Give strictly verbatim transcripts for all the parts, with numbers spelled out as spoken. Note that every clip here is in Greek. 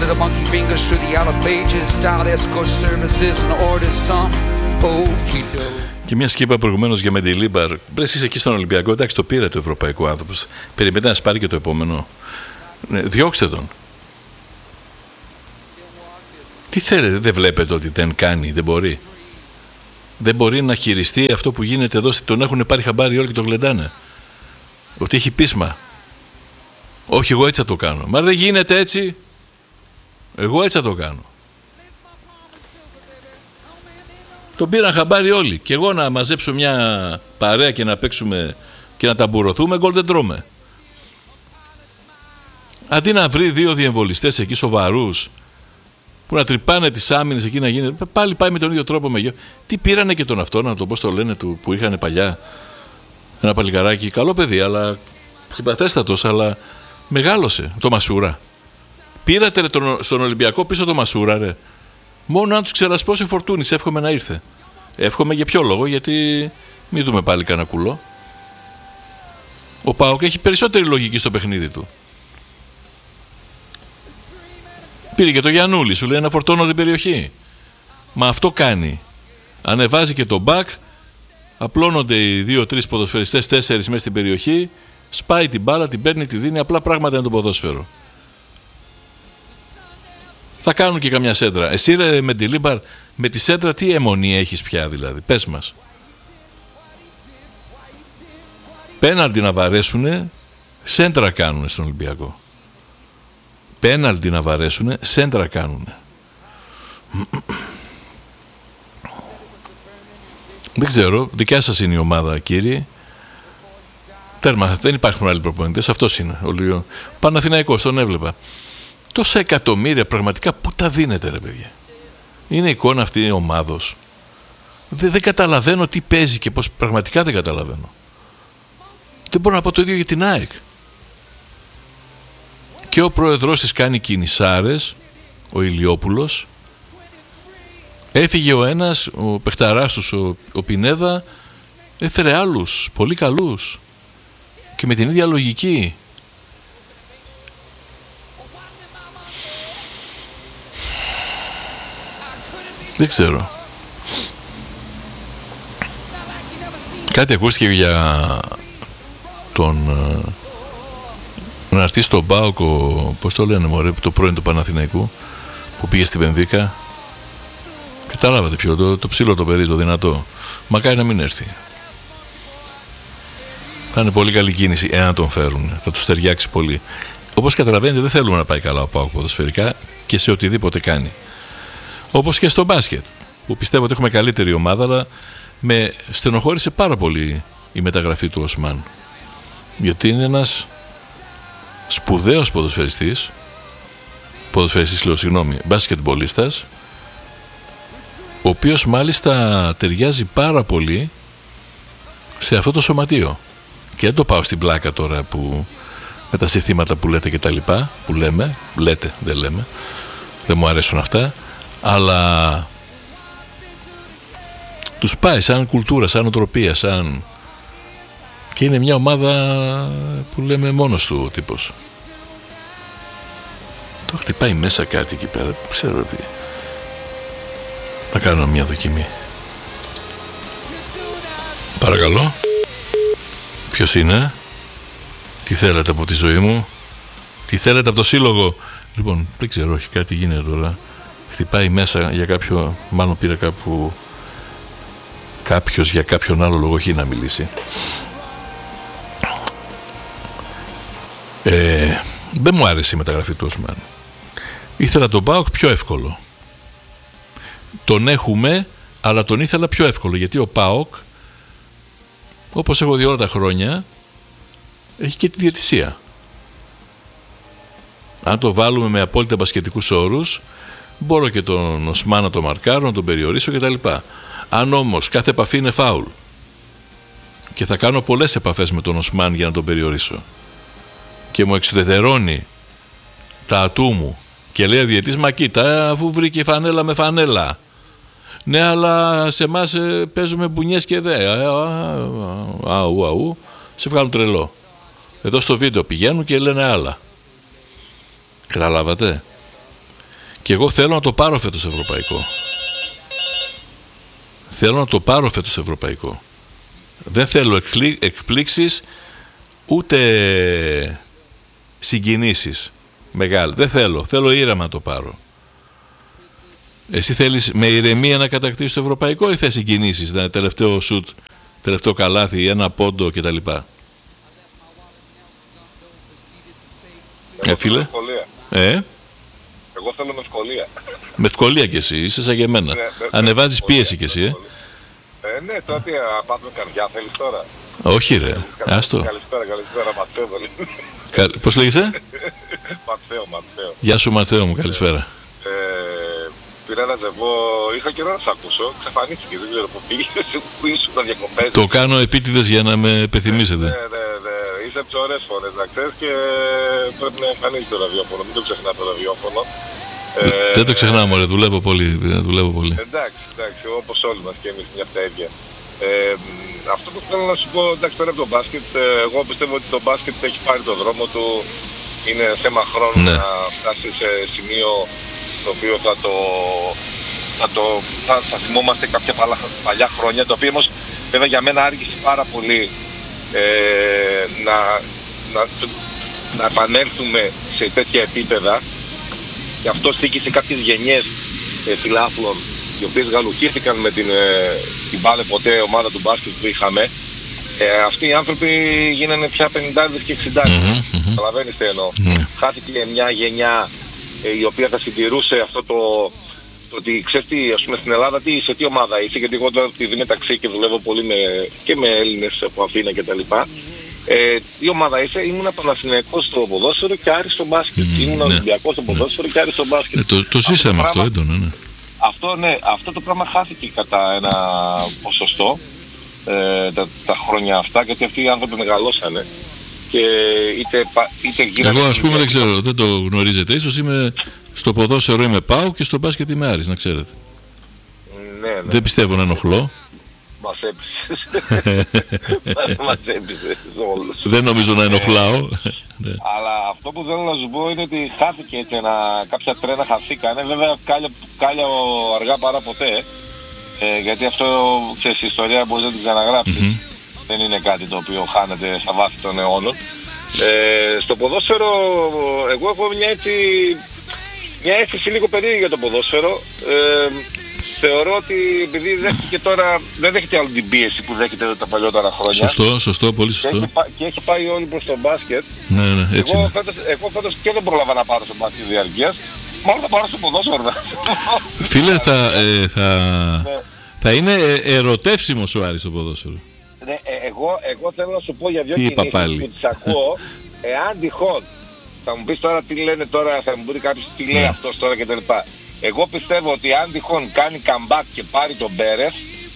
the monkey fingers through the yellow pages, dialed escort services and ordered some okey doke. Και μια σκήπα προηγουμένως για Μεντιλίμπαρ. Μπρε, είσαι εκεί στον Ολυμπιακό. Εντάξει, το πήρε το ευρωπαϊκό άνθρωπο. Περιμένετε να σπάρει και το επόμενο. Ναι, διώξτε τον. Τι θέλετε, δεν βλέπετε ότι δεν κάνει, δεν μπορεί. Δεν μπορεί να χειριστεί αυτό που γίνεται εδώ. Τον έχουν πάρει χαμπάρι όλοι και τον γλεντάνε. Ότι έχει πείσμα. Όχι, εγώ έτσι θα το κάνω. Μα δεν γίνεται έτσι. Εγώ έτσι θα το κάνω. Τον πήραν χαμπάρι όλοι. Και εγώ να μαζέψω μια παρέα και να παίξουμε και να ταμπουρωθούμε, γκολ δεν τρώμε. Αντί να βρει δύο διεμβολιστές εκεί σοβαρούς που να τρυπάνε τις άμυνες εκεί να γίνεται, πάλι πάει με τον ίδιο τρόπο με γιο. Τι πήρανε και τον αυτό, να το πώς το λένε, του, που είχαν παλιά ένα παλικαράκι, καλό παιδί, αλλά συμπαθέστατος, αλλά μεγάλωσε, το Μασούρα. Πήρατε ρε, τον, στον Ολυμπιακό πίσω το Μασούρα, ρε. Μόνο αν τους ξερασπώσει Φορτούνης, εύχομαι να ήρθε. Εύχομαι για ποιο λόγο, γιατί μην δούμε πάλι κανένα κουλό. Ο ΠΑΟΚ έχει περισσότερη λογική στο παιχνίδι του. Πήρε και το Γιαννούλη, σου λέει να φορτώνω την περιοχή. Μα αυτό κάνει. Ανεβάζει και το μπακ, απλώνονται οι δύο-τρεις ποδοσφαιριστές, τέσσερις μέσα στην περιοχή, σπάει την μπάλα, την παίρνει, τη δίνει, απλά πράγματα είναι το ποδόσφαιρο. Θα κάνουν και καμιά σέντρα. Εσύ ρε Μεντιλίμπαρ, με τη σέντρα τι αιμονή έχεις πια δηλαδή, πες μας. Πέναλτι να βαρέσουνε, σέντρα κάνουνε στον Ολυμπιακό. Πέναλτι να βαρέσουνε, σέντρα κάνουνε. Δεν ξέρω, δικιά σας είναι η ομάδα κύριε. Τέρμα, δεν υπάρχουν άλλοι προπονητές, αυτός είναι ο Παναθηναϊκός, τον έβλεπα. Τόσα εκατομμύρια πραγματικά πού τα δίνετε ρε παιδιά. Είναι εικόνα αυτή η ομάδος. Δεν, δεν καταλαβαίνω τι παίζει και πως, πραγματικά δεν καταλαβαίνω. Δεν μπορώ να πω το ίδιο για την ΑΕΚ. Και ο πρόεδρος της κάνει κινησάρες, ο Ηλιόπουλος. Έφυγε ο ένας, ο παιχταράς τους, ο, ο Πινέδα, έφερε άλλους, πολύ καλούς. Και με την ίδια λογική. Δεν ξέρω. Κάτι ακούστηκε για τον να έρθει στον ΠΑΟΚ, πώς το λένε μωρέ, το πρώην του Παναθηναϊκού που πήγε στην Πενδίκα. Καταλάβατε ποιο, το, το ψήλο το παιδί, το δυνατό. Μακάρι να μην έρθει. Θα είναι πολύ καλή κίνηση εάν τον φέρουν. Θα τους ταιριάξει πολύ. Όπως καταλαβαίνετε δεν θέλουμε να πάει καλά ο ΠΑΟΚ ποδοσφαιρικά και σε οτιδήποτε κάνει. Όπως και στο μπάσκετ, που πιστεύω ότι έχουμε καλύτερη ομάδα, αλλά με στενοχώρησε πάρα πολύ η μεταγραφή του Οσμάν. Γιατί είναι ένας σπουδαίος ποδοσφαιριστής, ποδοσφαιριστής λέω συγγνώμη, μπάσκετμπολίστας, ο οποίος μάλιστα ταιριάζει πάρα πολύ σε αυτό το σωματείο. Και δεν το πάω στην πλάκα τώρα που με τα συστήματα που λέτε και τα λοιπά, που λέμε, λέτε, δεν λέμε, δεν μου αρέσουν αυτά, αλλά τους πάει σαν κουλτούρα, σαν οτροπία, σαν... και είναι μια ομάδα που λέμε μόνος του ο τύπος. Το χτυπάει μέσα κάτι εκεί πέρα, ξέρω τι. Να κάνω μια δοκιμή. Παρακαλώ. Ποιος είναι? Τι θέλετε από τη ζωή μου? Τι θέλετε από το σύλλογο? Λοιπόν, δεν ξέρω, όχι κάτι γίνεται τώρα. Χτυπάει μέσα για κάποιο, μάλλον πήρε κάπου κάποιος για κάποιον άλλο λόγο, έχει να μιλήσει. Ε, δεν μου άρεσε η μεταγραφή του Οσμάν. Ήθελα τον ΠΑΟΚ πιο εύκολο. Τον έχουμε, αλλά τον ήθελα πιο εύκολο, γιατί ο ΠΑΟΚ, όπως έχω δει όλα τα χρόνια, έχει και τη διαιτησία. Αν το βάλουμε με απόλυτα μπασκετικούς όρους, μπορώ και τον Οσμάν να τον μαρκάρω, να τον περιορίσω κτλ. Αν όμως κάθε επαφή είναι φάουλ και θα κάνω πολλές επαφές με τον Οσμάν για να τον περιορίσω και μου εξουδετερώνει τα ατού μου και λέει ο διαιτής, μα κοίτα, αφού βρήκε φανέλα με φανέλα. Ναι, αλλά σε εμάς παίζουμε μπουνιές και δε. Αου, αου, σε βγάλουν τρελό. Εδώ στο βίντεο πηγαίνουν και λένε άλλα. Καταλάβατε. Και εγώ θέλω να το πάρω φέτος ευρωπαϊκό. Θέλω να το πάρω φέτος ευρωπαϊκό. Δεν θέλω εκπλήξεις ούτε συγκινήσεις μεγάλες. Δεν θέλω. Θέλω ήρεμα να το πάρω. Εσύ θέλεις με ηρεμία να κατακτήσεις το ευρωπαϊκό ή θες συγκινήσεις, να είναι τελευταίο σουτ, τελευταίο καλάθι, ένα πόντο κτλ. Ε, φίλε. Ε? Εγώ θέλω με ευκολία. Με ευκολία κι εσύ, είσαι σαν και εμένα. Ναι, ανεβάζεις πίεση κι εσύ, ε. Ε, ναι, τώρα τι, πάτουμε καρδιά θέλεις τώρα. Όχι ρε, άστο. Καλησπέρα, καλησπέρα, Ματθαίο πολύ. Κα... Πώς λέγεσαι? Ματθαίο, Ματθαίο. Γεια σου Ματθαίο μου, καλησπέρα. Ε, πήρα ένα ζευγό, είχα καιρό να σ' ακούσω, ξεφανίστηκες, δεν ξέρω που πήγες, που ήσουν τα διακοπές. Το κάνω επίτηδες για να με πεθυμίσετε. Ναι, ναι, ναι, είσαι από τις ωραίες φορές, να ξέρεις, και πρέπει να εμφανίζεις το ραδιόφωνο, μην το ξεχνάς το ραδιόφωνο. Ε, δεν το ξεχνάω, μωρέ, δουλεύω πολύ, δουλεύω πολύ. Εντάξει, εντάξει, όπως όλοι μας και εμείς μια αυτά ίδια. Ε, αυτό που θέλω να σου πω, εντάξει, πέρα από το μπάσκετ, εγώ πιστεύω ότι το μπάσκετ έχει πάρει το δρόμο του. Είναι θέμα χρόνου ναι. να φτάσει σε σημείο το οποίο θα το, θα το θα, θα θυμόμαστε κάποια παλιά, παλιά χρόνια, το οποίο όμως βέβαια για μένα άργησε πάρα πολύ ε, να, να, να επανέλθουμε σε τέτοια επίπεδα. Και αυτό στοίχησε κάποιες γενιές ε, φιλάθλων, οι οποίες γαλουχήθηκαν με την, ε, την πάλε ποτέ ομάδα του μπάσκετ που είχαμε. Ε, αυτοί οι άνθρωποι γίνανε πια πενηντάδες και εξηντάδες. Mm-hmm, καταλαβαίνεις τι εννοώ. Mm-hmm. Χάθηκε μια γενιά ε, η οποία θα συντηρούσε αυτό το, το ότι ξέρεις τι, ας πούμε στην Ελλάδα τι, σε τι ομάδα είσαι, γιατί εγώ τώρα επειδή μεταξύ και δουλεύω πολύ με, και με Έλληνες από Αθήνα κτλ. Ε, η ομάδα είσαι, ήμουν Παναθηναϊκός στο ποδόσφαιρο και Άρης στο μπάσκετ. Mm, ήμουν ναι, Ολυμπιακός στο ποδόσφαιρο ναι. και Άρης στο μπάσκετ. Ε, το, το ζήσαμε αυτό, αυτό έντονα, ναι. Αυτό, ναι. Αυτό το πράγμα χάθηκε κατά ένα ποσοστό ε, τα, τα χρόνια αυτά, γιατί αυτοί οι άνθρωποι μεγαλώσανε. Και είτε, είτε γύρω. Εγώ ας πούμε δεν ξέρω, δεν το γνωρίζετε. Ίσως είμαι στο ποδόσφαιρο είμαι ΠΑΟ και στο μπάσκετ είμαι Άρης, να ξέρετε. Ναι, ναι. Δεν πιστεύω να ενοχλώ. Μας έπεισες. Μας έπεισες όλους. Δεν νομίζω να ενοχλάω. Αλλά αυτό που θέλω να σου πω είναι ότι χάθηκε έτσι ένα, κάποια τρένα χαθήκανε. Βέβαια κάλια, κάλια αργά παρά ποτέ. Ε, γιατί αυτό, ξέρεις, η ιστορία μπορείς να την ξαναγράψεις. Mm-hmm. Δεν είναι κάτι το οποίο χάνεται στα βάθη των αιώνων. Ε, στο ποδόσφαιρο, εγώ έχω μια έτσι, μια αίσθηση λίγο περίεργη για το ποδόσφαιρο. Ε, Θεωρώ ότι επειδή δέχτηκε τώρα, δεν δέχεται άλλο την πίεση που δέχεται τα παλιότερα χρόνια. Σωστό, σωστό, πολύ σωστό. Και έχει, και έχει πάει όλοι προς το μπάσκετ. Ναι, ναι, έτσι εγώ, είναι. φέτος, εγώ φέτος και δεν πρόλαβα να πάρω στο μπάσκετ διαρκείας. Μάλλον θα πάρω στο ποδόσφαιρο. Φίλε, θα, ε, θα, ναι. θα είναι ερωτεύσιμος ο Άρης στο ποδόσφαιρο. Ναι, ε, εγώ, εγώ θέλω να σου πω για δύο κινήσεις που τις ακούω. Εάν τυχόν, θα μου πεις τώρα τι λένε τώρα, θα μου πει κάποιος τι λέει ναι. αυτός τώρα κτλ. Εγώ πιστεύω ότι αν τυχόν κάνει comeback και πάρει τον Πέρες,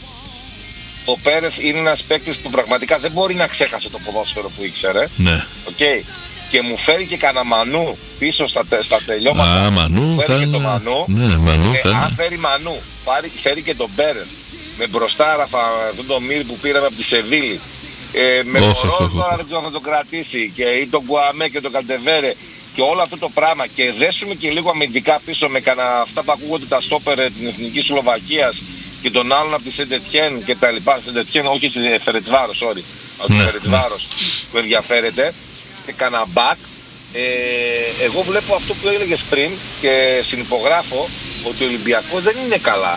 ο Πέρες είναι ένας παίκτης που πραγματικά δεν μπορεί να ξέχασε το ποδόσφαιρο που ήξερε. Ναι. Okay. Και μου φέρει και κανένα Μανού πίσω στα, στα τελειώματα. Α, Μανού φέρει θα και είναι. το Μανού. Ναι, Μανού θα ε, είναι. Αν φέρει Μανού, πάρει, φέρει και τον Πέρες. Με μπροστάραφα αυτόν τον Μύρ που πήραμε από τη Σεβίλη. Ε, με oh, Μωρό τώρα δεν ξέρω θα τον κρατήσει. Και ή τον Γκουαμέ και τον Καλτεβέρε. Και όλο αυτό το πράγμα και δέσουμε και λίγο αμυντικά πίσω με κανένα αυτά που ακούγονται τα στόπερ την Εθνική Σλοβακίας και τον άλλον από τη Σεντετιέν και τα λοιπά. Σεντετιέν, όχι στη Φερετσβάρος, sorry. Από τη Φερετσβάρος που ενδιαφέρεται και κανένα μπακ. Ε, εγώ βλέπω αυτό που έλεγες πριν και συνυπογράφω ότι ο Ολυμπιακός δεν είναι καλά.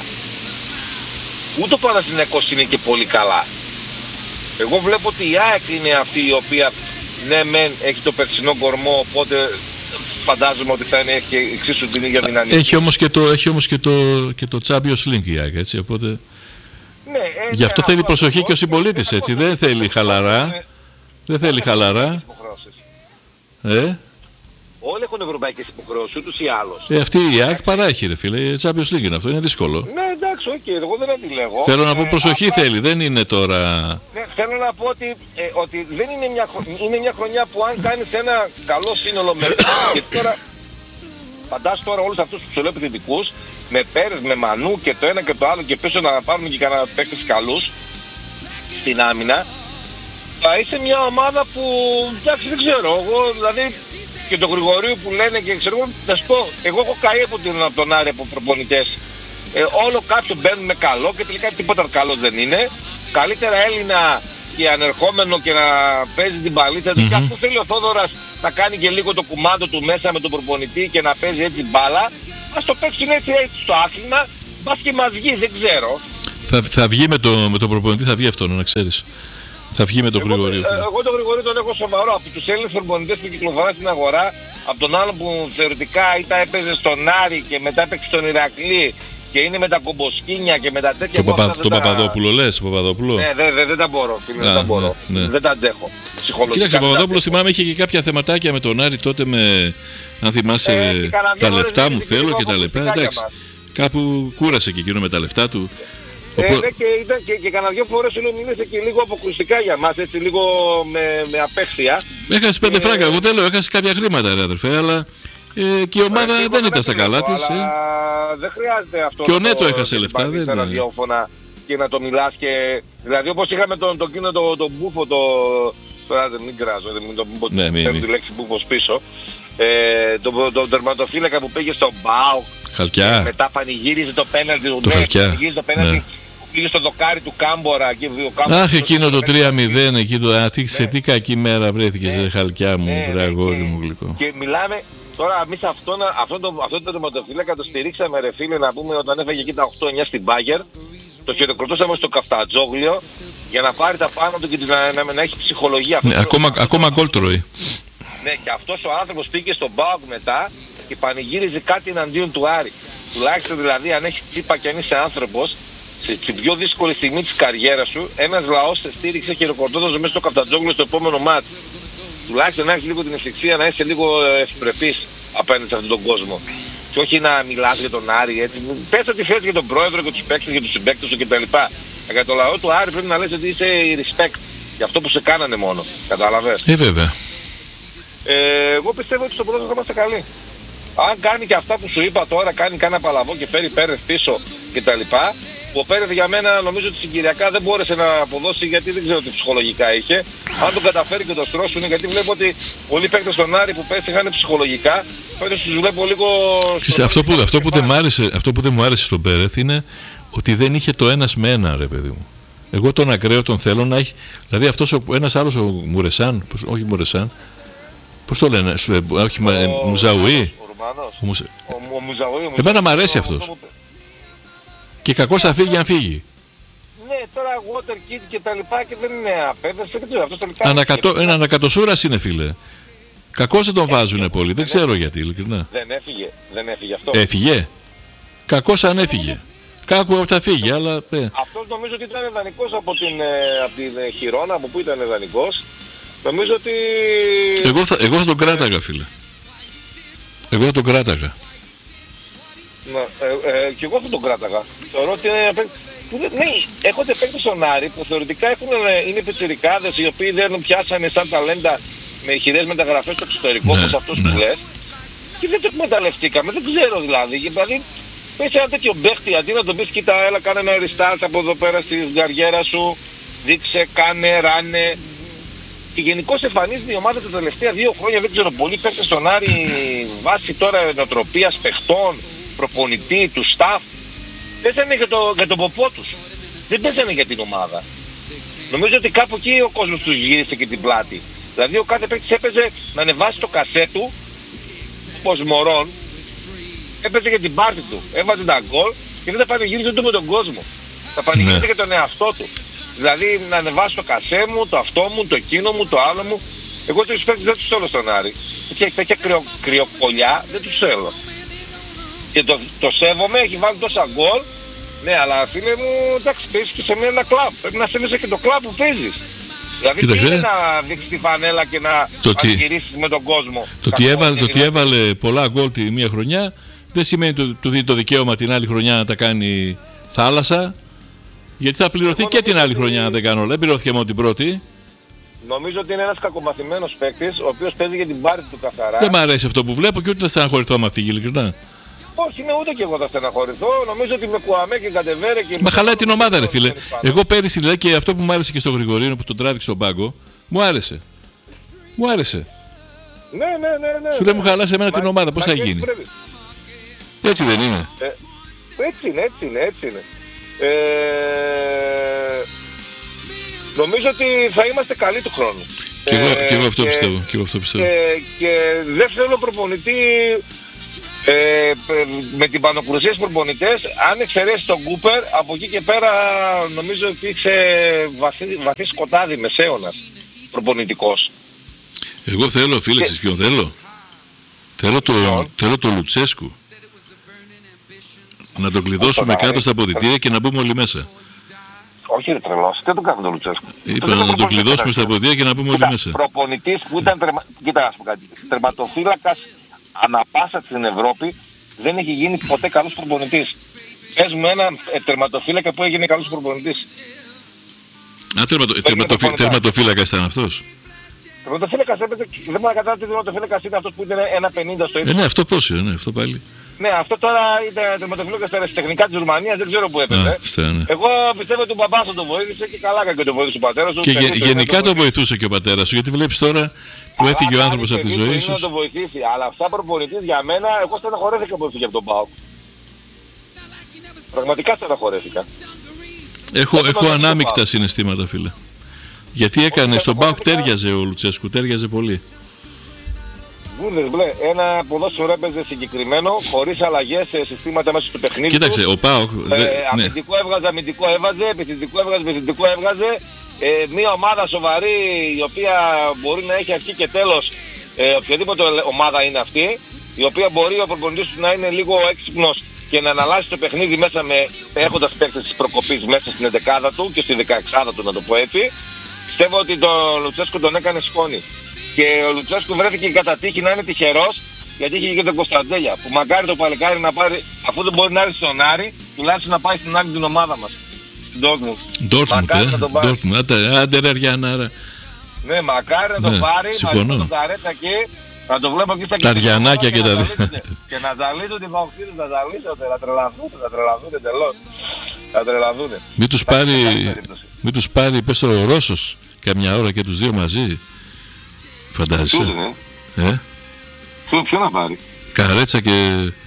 Ούτε ο Παναθηναϊκός είναι και πολύ καλά. Εγώ βλέπω ότι η ΑΕΚ είναι αυτή η οποία ναι μεν έχει το περσινό κορμό, οπότε φαντάζομαι ότι θα είναι έχει και εξίσου την ίδια δυναμική. Έχει όμως και το, έχει όμως και το, και το Champions League η ΑΕΚ, έτσι, οπότε... Ναι, ε, γι' αυτό θέλει προσοχή και ο συμπολίτης, έτσι, δεν θέλει χαλαρά. Δεν θέλει χαλαρά. Ε? Όλοι έχουν ευρωπαϊκές υποχρεώσεις, ούτως ή άλλως. Ε, αυτή η ΑΕΚ παράχει, ρε φίλε. Η Champions League είναι αυτό, είναι δύσκολο. Ναι, εντάξει, οκ, okay, εγώ δεν αντιλέγω. Θέλω να πω ε, προσοχή αυτά... θέλει, δεν είναι τώρα. Ναι, θέλω να πω ότι, ε, ότι δεν είναι μια, είναι μια χρονιά που αν κάνεις ένα καλό σύνολο με. Γιατί τώρα, φαντάσου τώρα όλους αυτούς τους ψηλοεπιθετικούς με Πέρες, με Μανού και το ένα και το άλλο και πίσω να πάρουμε και κανένα παίκτες καλούς στην άμυνα. Θα είσαι μια ομάδα που, εντάξει, δεν ξέρω, εγώ δηλαδή. και τον Γρηγορίου που λένε και ξέρω εγώ, να σου πω, εγώ έχω καεί από την, από τον Άρη από προπονητές. Ε, όλο κάποιον μπαίνουν με καλό και τελικά τίποτα καλό δεν είναι. Καλύτερα Έλληνα και ανερχόμενο και να παίζει την παλίτσα του. Mm-hmm. Και αυτό θέλει ο Θόδωρας να κάνει και λίγο το κουμάντο του μέσα με τον προπονητή και να παίζει έτσι μπάλα. Ας το παίξουν έτσι, έτσι στο άθλημα, μπας και μας βγει, δεν ξέρω. Θα, θα βγει με, το, με τον προπονητή, θα βγει αυτό, να ξέρεις. Θα βγει με τον Γρηγορίου. Εγώ, εγώ τον Γρηγορίου τον έχω σοβαρό. Από τους Έλληνες προπονητές που κυκλοφορούν στην αγορά, από τον άλλον που θεωρητικά ήταν έπαιζε στον Άρη και μετά έπαιξε στον Ηρακλή και είναι με τα κομποσκίνια και με τα τέτοια. Το, παπα, το τα... Παπαδόπουλο λες, Παπαδόπουλο. Ναι, δεν δε, δε τα μπορώ. Α, δεν τα μπορώ. Ναι, ναι. Δεν τα αντέχω. Κοίταξε, ο Παπαδόπουλος θυμάμαι είχε και κάποια θεματάκια με τον Άρη τότε με, αν θυμάσαι, ε, τα λεφτά μου θέλω και τα λεπτά. Εντάξει, κάπου κούρασε και εκείνο με τα λεφτά του. Ε, Οπό... ναι, και, ήταν, και, και κανένα δυο φορές μίλησε και λίγο αποκρουστικά για μας, έτσι λίγο με, με απέχθεια. Έχασε πέντε ε, φράγκα, εγώ δεν λέω, έχασε κάποια χρήματα ρε αδερφέ, αλλά ε, και η ομάδα ε, δεν ήταν στα καλά της. Αλλά ε. δεν χρειάζεται αυτό. Και ο Νέτο έχασε λεφτά, δεν είναι. Ραδιόφωνα και να το μιλάς και... Δηλαδή όπως είχαμε τον το, το, το, το μπούφο, το... Τώρα δεν μην κράζω, δεν το πω ναι, τη λέξη μπούφος πίσω. Ε, τον το, το τερματοφύλακα που πήγε στον ΠΑΟΚ. Χαλκιά. Μετά πανηγύριζε το πέναλτι του Χαλκιά. Το πέναλτι ναι. Που πήγε στο δοκάρι του Κάμπορα. Και ο Κάμπορα αχ, εκείνο το τρία μηδέν εκεί το α, τι, σε τι κακή μέρα βρέθηκες, ναι. Χαλκιά μου, ναι, βραγόρι μου γλυκό. Και μιλάμε, τώρα εμείς αυτόν αυτό το, αυτό το τερματοφύλακα το στηρίξαμε ρε φίλε να πούμε όταν έφαγε εκεί τα οκτώ εννιά στην Μπάγκερ. Το χειροκροτούσαμε στο Καφτατζόγλιο για να πάρει τα πάνω του και να, να, να έχει ψυχολογία. Ναι, ακόμα, ακόμα γκολ τρώει. Ναι, και αυτός ο άνθρωπος πήγε στον ΠΑΟΚ μετά και πανηγύριζε κάτι εναντίον του Άρη. Τουλάχιστον δηλαδή αν έχεις τσίπα και αν είσαι άνθρωπος, στην πιο δύσκολη στιγμή της καριέρας σου, ένας λαός σε στήριξε χειροκροτώντας μέσα στο Καφτατζόγλιο στο επόμενο μάτς. Τουλάχιστον να έχεις λίγο την ευτυχία να είσαι λίγο ευπρεπής απέναντι σε αυτόν τον κόσμο. Και όχι να μιλάς για τον Άρη έτσι. Πες ότι θες για τον πρόεδρο και τους παίκτες και τους συμπαίκτες σου κτλ. Για το λαό του Άρη πρέπει να λες ότι είσαι respect για αυτό που σε κάνανε μόνο. Κατάλαβες. Ε, βέβαια. Ε, εγώ πιστεύω ότι στον πρώτο θα είμαστε καλοί. Αν κάνει και αυτά που σου είπα τώρα, κάνει κάνα παλαβό και φέρει Πέρεθ πίσω κτλ. Ο Πέρεθ για μένα νομίζω ότι συγκυριακά δεν μπόρεσε να αποδώσει γιατί δεν ξέρω τι ψυχολογικά είχε. Αν τον καταφέρει και το στρώσουν, γιατί βλέπω ότι πολλοί παίκτες στον Άρη που πέτυχαν ψυχολογικά, φέτος τους βλέπω λίγο... Στο αυτό, που, αυτό, που δεν άρεσε, αυτό που δεν μου άρεσε στον Πέρεθ είναι ότι δεν είχε το ένας με ένα ρε παιδί μου. Εγώ τον ακραίο τον θέλω να έχει... Δηλαδή αυτός ο, ένας άλλος ο Μουρεσάν, όχι Μουρεσάν, πώς το λένε, σου, ε, όχι ο, ε, Μουζαουί. Ο, Μουζα... ο, ο Μουζαουί. Εμένα μου αρέσει αυτός. Και κακώς θα φύγει αν φύγει. Ναι, τώρα water kid και τα λοιπά και δεν είναι απέδευση, δεν ξέρω, αυτός τελικά... Ανακατο... Ένα ανακατοσούρας είναι φίλε. Κακώς δεν τον βάζουνε πολύ, δεν ξέρω γιατί ειλικρινά. Δεν έφυγε, δεν έφυγε αυτό. Έφυγε. Κακώς αν έφυγε. Κάπου θα φύγει, αλλά... Αυτός νομίζω ότι ήταν δανεικός από την, από την Χιρόνα, από πού ήταν δανεικός. Νομίζω ότι... Εγώ θα, εγώ θα τον κράταγα φίλε. Εγώ θα τον κράταγα. Να, ε, ε, και εγώ θα τον κράταγα. Θεωρώ ότι είναι... Ναι, έχονται παίκτες στον Άρη που θεωρητικά έχουν, είναι πιτσιρικάδες οι οποίοι δεν πιάσανε σαν ταλέντα με ηχηρές μεταγραφές στο εξωτερικό, ναι, όπως αυτούς ναι. που λες. Και δεν το εκμεταλλευτήκαμε, δεν ξέρω δηλαδή. Δηλαδή, πες ένα τέτοιο παίχτη, αντί να τον πεις κοίτα, έλα κάνε ένα restart από εδώ πέρα στη καριέρα σου, δείξε, κάνε, ράνε. Και γενικώς εμφανίζεται η ομάδα τα τελευταία δύο χρόνια, δεν ξέρω, πολλοί παίκτες στον Άρη βάσει τώρα νοοτροπίας παιχτών, προπονητή, του staff. Παίζανε για, το, για τον ποπό τους. Δεν παίζανε για την ομάδα. Νομίζω ότι κάπου εκεί ο κόσμος τους γύρισε και την πλάτη. Δηλαδή ο κάθε παίκτης έπαιζε να ανεβάσει το κασέ του, όπως μωρών, έπαιζε για την πάρτη του. Έβαζε τα γκολ και δεν τα πανηγύριζε ούτε με τον κόσμο. Τα πανηγύριζε ναι. για τον εαυτό του. Δηλαδή να ανεβάσει το κασέ μου, το αυτό μου, το εκείνο μου, το άλλο μου. Εγώ τους παίκτες δεν τους θέλω στον Άρη. Και τέτοια κρυο, κρυοκολιά δεν τους θέλω. Και το, το σέβομαι, έχει βάλει τόσα γκολ. Ναι, αλλά φίλε μου, εντάξει, παίζεις και σε ένα κλαμπ. Πρέπει να σέβεσαι και το κλαμπ που παίζεις. Δηλαδή τι είναι να δείξεις τη φανέλα και να πανηγυρίσεις με τον κόσμο. Το ότι έβαλε, το έβαλε πολλά γκολ τη μία χρονιά δεν σημαίνει ότι του δίνει το δικαίωμα την άλλη χρονιά να τα κάνει θάλασσα. Γιατί θα πληρωθεί εγώ και την άλλη ότι... χρονιά αν δεν κάνω όλα. Δεν πληρώθηκε μόνο την πρώτη. Νομίζω ότι είναι ένας κακομαθημένος παίκτης, ο οποίος παίζει για την πάρτη του καθαρά. Δεν μ' αρέσει αυτό που βλέπω και ούτε θα στεναχωρηθώ με αυτή, ειλικρινά. Όχι, ναι, ούτε και εγώ θα στεναχωρηθώ. Νομίζω ότι με Κουαμέ και Κατεβέρε και... Μα χαλάει την ομάδα ρε φίλε. Εγώ πέρυσι δηλαδή και αυτό που μου άρεσε και στο Γρηγορίνο που τον τράβηξε στον πάγκο, μου άρεσε. Μου άρεσε. Ναι, ναι, ναι, ναι. Σου λέει μου χαλάσει εμένα την ομάδα, πώς θα γίνει. Πρέπει. Έτσι δεν είναι. Ε, έτσι είναι, έτσι είναι, έτσι είναι. Ε, νομίζω ότι θα είμαστε καλοί του χρόνου. Και εγώ, ε, και εγώ αυτό και, πιστεύω. Και, εγώ αυτό πιστεύω. Και, και δεν θέλω προπονητή ε, με την πανοκρουσία στους προπονητές. Αν εξαιρέσει τον Κούπερ, από εκεί και πέρα νομίζω υπήρξε βαθύ, βαθύ σκοτάδι μεσαίωνας προπονητικός. Εγώ θέλω, φίλε, ξέρεις ποιον θέλω. Θέλω το, θέλω το Λουτσέσκου. Να τον κλειδώσουμε κάτω στα αποδυτήρια και να μπούμε όλοι μέσα. Όχι ρε τρελός, δεν τον κάνουμε τον Λουτσέσκου. Είπα να τον κλειδώσουμε στα αποδυτήρια και να μπούμε όλοι μέσα. Προπονητής που ήταν, τερμα... κοίτα να σου πω κάτι, τερματοφύλακας ανά πάσα στην Ευρώπη δεν έχει γίνει ποτέ καλός προπονητής. Πες μου ένα ε, τερματοφύλακα που έγινε καλός προπονητής. Α, τερματο... τερματοφύ... τερματοφύλακας ήταν αυτός. Τερματοφύλακας έπαιζε, δεν μπορώ να καταλάβω τι τερματοφύλακας είναι αυτός που ήταν ένα πενήντα στο ύψος. Ε, ναι, αυτό πώς είναι, ναι, αυτό πάλι. Ναι, αυτό τώρα ήταν τερματοφύλακας στα τεχνικά της Ρουμανίας, δεν ξέρω που έπαιζε. Α, στέ, ναι. Εγώ πιστεύω ότι ο μπαμπάς τον βοήθησε και καλά και τον βοήθησε ο πατέρας του. Και γε, γενικά τον βοηθούσε και ο πατέρας σου, γιατί βλέπεις τώρα που έφυγε ο άνθρωπος από τη ζωή σου. Να τον βοηθήσει, αλλά αυτά προπονητής για μένα, εγώ στεναχωρέθηκα που έφυγε από τον ΠΑΟΚ. Πραγματικά στεναχωρέθηκα. Έχω, έχω ανάμεικτα συναισθήματα, φίλε. Γιατί έκανε, στον ΠΑΟΚ τέριαζε ο Λουτσέσκου, τέριαζε πολύ. Βούρδες μπλε, ένα ποδόσφαιρο έπαιζε συγκεκριμένο, χωρίς αλλαγές σε συστήματα μέσα στο παιχνίδι. Κοίταξε, του. ο ΠΑΟΚ. Ε, ναι. αμυντικό έβγαζε, αμυντικό έβαζε, επιθετικό έβγαζε, επιθετικό έβγαζε. Ε, μια ομάδα σοβαρή η οποία μπορεί να έχει αρχή και τέλος, ε, οποιαδήποτε ομάδα είναι αυτή, η οποία μπορεί ο προπονητής του να είναι λίγο έξυπνος και να αναλάσει το παιχνίδι μέσα με έχοντας παίκτες της προκοπής μέσα στην εντεκάδα του και στη δεκαεξάδα του, να το πω έτσι. Πιστεύω ότι το Λουτσέσκου τον έκανε σκόνη. Και ο Λουτσέσκου βρέθηκε κατά τύχη να είναι τυχερός, γιατί είχε και τον Κωνσταντέλια. Που μακάρι το παλικάρι να πάρει, αφού δεν μπορεί να έρθει στον Άρη, τουλάχιστον να πάει στην άλλη την ομάδα μας. Στην Ντόρτμουντ. Ντόρτμουντ, ε. Ντόρτμουντ, άντε ρε Αριανάρα. Ναι, μακάρι να το πάρει, συμφωνώ. μαζί με τον Καρέτα εκεί, να το βλέπω εκεί στα τα Αριανάκια και, και τα και να ζαλίζουν την Παοξίδη, να ζαλίζονται, να τρελαθούν, να τρελαθούν τελώς. Να τρελαθούν. Μην τους πάρει, μην τους πάρει, πες το ο Ρώσος, καμιά ώρα και τους δύο μαζί. Φαντάζεσαι. Ε? Ποιο, ποιο να πάρει. Καρέτσα και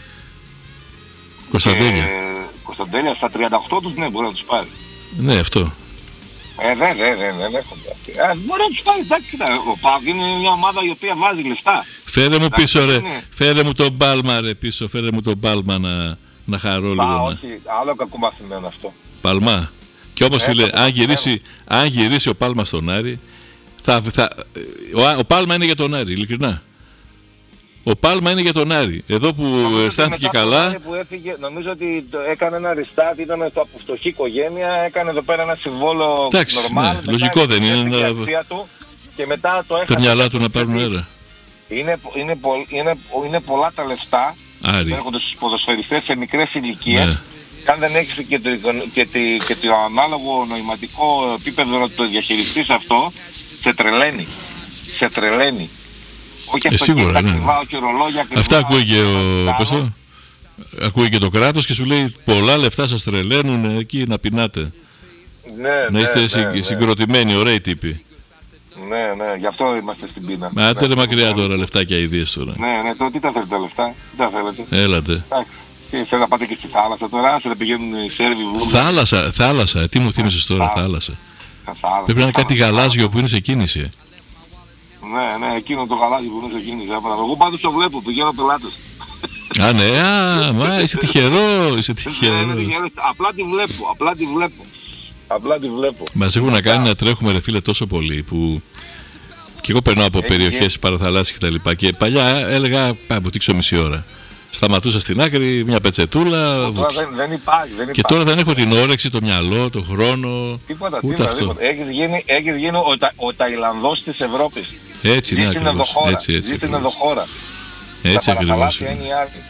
Κωνσταντέλια. Ε, Κωνσταντέλια στα τριάντα οκτώ τους, ναι, μπορεί να τους πάρει. Ναι, αυτό. Ε, δεν, δεν, δεν, δεν έρχονται αυτοί. Ε, μπορεί να τους πάρει, εντάξει, ο ΠΑΟΚ είναι μια ομάδα η οποία βάζει λεφτά. Φέρε μου πίσω ρε, είναι. Φέρε μου τον Πάλμα ρε πίσω, φέρε μου τον Πάλμα να, να χαρώ λίγο. Α, όχι, άλλο κακομαθημένο αυτό. Παλμά. Και όμως ε, φίλε, αν γυρίσει, αν γυρίσει ο Πάλμα στον Άρη, θα, θα, ο, ο Πάλμα είναι για τον Άρη, ειλικρινά. Ο Πάλμα είναι για τον Άρη. Εδώ που νομίζω αισθάνθηκε καλά. Που έφυγε, νομίζω ότι το έκανε ένα restart, ήταν στο αποστοχή οικογένεια, έκανε εδώ πέρα ένα συμβόλο normal. Ναι, λογικό δεν είναι. Του, και μετά το έχασε. Τα μυαλά του να πάρουν αέρα. Είναι, είναι, πο, είναι, είναι πολλά τα λεφτά που έρχονται στους ποδοσφαιριστές σε μικρές ηλικίες. Ναι. Και αν δεν έχεις και το, και, τη, και το ανάλογο νοηματικό επίπεδο να το διαχειριστείς αυτό, σε τρελαίνει. Σε τρελαίνει. Όχι ε, σίγουρα, ναι. Κρυβά, όχι ρολόγια, κρυβά, αυτά ακούει και, ο, πώς το, ακούει και το κράτος και σου λέει πολλά λεφτά σας τρελαίνουν εκεί να πεινάτε. Ναι, να ναι, είστε ναι, συ, ναι. συγκροτημένοι, ωραίοι τύποι. Ναι, ναι, γι' αυτό είμαστε στην πείνα. Μα άτε ρε μακριά τώρα λεφτάκια ιδίες τώρα. Ναι, ναι, τώρα τι τα θέλετε τα λεφτά, τι τα θέλετε. Έλατε. Εντάξει, θέλετε να πάτε και στη θάλασσα τώρα, άσε να πηγαίνουν οι Σέρβοι βούλοι. Θάλασσα, θάλασσα, τι μου θύμισες τώρα, θάλασσα. Πρέπει να είναι κάτι γαλάζιο που είναι σε κίνηση. Ναι, ναι, εκείνο το γαλάζιο που είναι σε κίνηση. Εγώ πάντως το βλέπω, πηγαίνω πελάτες. Α, ναι, α, μα είσαι τυχερό, είσαι τυχερός. Απλά τη βλέπω, απλά τη βλέπω. Απλά τη βλέπω. Μας έχουν να κάνει να τρέχουμε ρε φίλε τόσο πολύ που και εγώ περνάω από περιοχές παραθαλάσσιες και τα λοιπά και παλιά έλεγα πάμε τύξω μισή ώρα. Σταματούσα στην άκρη, μια πετσετούλα. Τώρα δεν, δεν υπάρχει, δεν και τώρα δεν έχω την όρεξη, το μυαλό, το χρόνο. Τίποτα, ούτε τίποτα, αυτό. Τίποτα. Έχεις γίνει, έχεις γίνει ο, τα, ο Ταϊλανδός της Ευρώπης. Έτσι, ναι, ακριβώς. Έτσι, έτσι. Ζεις στην ενδοχώρα. Έτσι ακριβώς. Είναι η άλλη.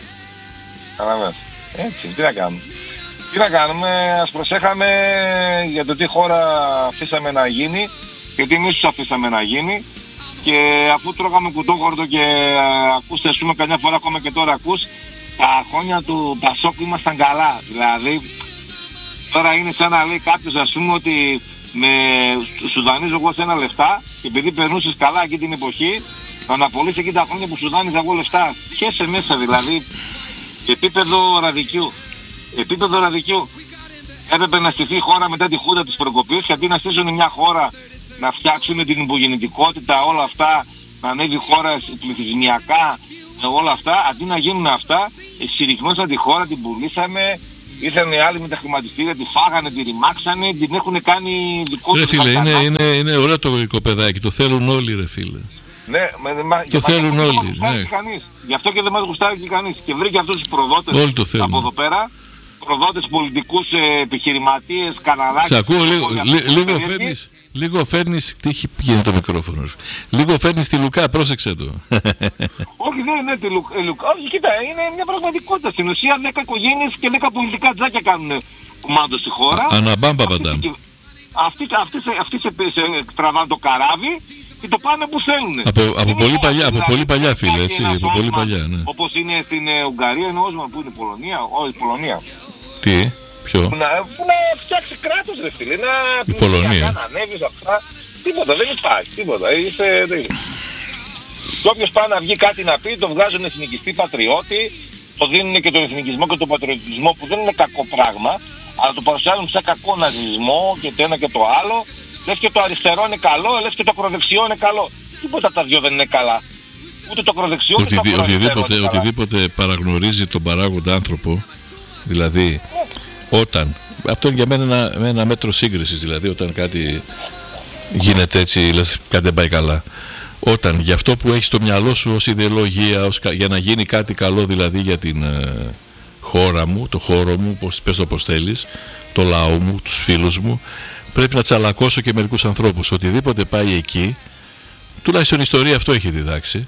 Έτσι, τι να κάνουμε. Τι να κάνουμε, ας προσέχαμε για το τι χώρα αφήσαμε να γίνει και τι εμείς τους αφήσαμε να γίνει. Και αφού τρώγαμε κουτόχορτο και ακούστε, ας πούμε, καμιά φορά ακόμα και τώρα ακούς, τα χρόνια του Πασόκ ήμασταν καλά. Δηλαδή, τώρα είναι σαν να λέει κάποιος, ας πούμε, ότι με, σου δανείζω εγώ σένα λεφτά και επειδή περνούσες καλά εκεί την εποχή, να αναπολύσει εκεί τα χρόνια που σου δάνειζα εγώ λεφτά. Χέσε μέσα δηλαδή. Επίπεδο ραδικιού. Επίπεδο ραδικιού. Έπρεπε να στηθεί η χώρα μετά τη χούντα της προκοπής, γιατί να στήσουν μια χώρα, να φτιάξουν την υπογεννητικότητα, όλα αυτά, να ανέβει η χώρα πληθυσμιακά, όλα αυτά, αντί να γίνουν αυτά, συρρυκνώσαν τη χώρα, την πουλήσανε, ήρθαν οι άλλοι με τα χρηματιστήρια, τη φάγανε, τη ρημάξανε, την έχουν κάνει δικό τους. Ρε φίλε, είναι, είναι, είναι ωραίο το οικοπεδάκι, το θέλουν όλοι ρε φίλε. Ναι, με, μα, το θέλουν όλοι. Ναι. Γι' αυτό και δεν μας γουστάρει και κανείς. Και βρήκε αυτούς τους προδότες από εδώ πέρα, προδότες πολιτικούς, επιχειρηματίες, καναλάκες. Σε ακούω λίγο, λίγο φέρνεις, λίγο φέρνεις, τι έχει γίνει το μικρόφωνο σου. Λίγο φέρνεις τη Λουκά, πρόσεξε το. Όχι, δεν είναι τη Λουκά. Όχι, κοίτα, είναι μια πραγματικότητα. Στην ουσία δέκα οικογένειες και δέκα πολιτικά τζάκια κάνουν κουμάντο στη χώρα. Αναμπάμπα παντά. Αυτοί, αυτοί, αυτοί σε, σε τραβάνε το καράβι και το πάνε που θέλουν. Από, από, πολύ, παλιά, από πολύ παλιά φίλε, έτσι, από πολύ παλιά, ναι. Όπως είναι στην ε, Ουγγαρία, είναι όσμα που είναι η Πολωνία, όχι η Πολωνία. Τι, ποιο? Που να, που να φτιάξει κράτος ρε φίλε, να... Η Πολωνία. Να ανέβεις αυτά, τίποτα, δεν υπάρχει, τίποτα, είσαι... Και όποιος πάει να βγει κάτι να πει, το βγάζουν εθνικιστή πατριώτη, το δίνουν και τον εθνικισμό και τον πατριωτισμό που δεν είναι κακό πράγμα, αλλά το παρουσιάζουν σαν κακό ναζισμό και το ένα και το άλλο. Λες και το αριστερό είναι καλό, λες και το ακροδεξιό είναι καλό. Τίποτα τα δυο δεν είναι καλά. Ούτε το ακροδεξιό ούτε το ακροαριστερό οτιδήποτε, είναι οτιδήποτε καλά. παραγνωρίζει τον παράγοντα άνθρωπο, δηλαδή όταν, αυτό είναι για μένα ένα, ένα μέτρο σύγκρισης, δηλαδή όταν κάτι γίνεται έτσι, λες, κάτι δεν πάει καλά. Όταν για αυτό που έχεις στο μυαλό σου ως ιδεολογία, ως, για να γίνει κάτι καλό δηλαδή για την ε, χώρα μου, το χώρο μου, πώς, πες το πώς θέλεις, το λαό μου, τους φίλους μου, πρέπει να τσαλακώσω και μερικούς ανθρώπους. Οτιδήποτε πάει εκεί, τουλάχιστον η ιστορία αυτό έχει διδάξει,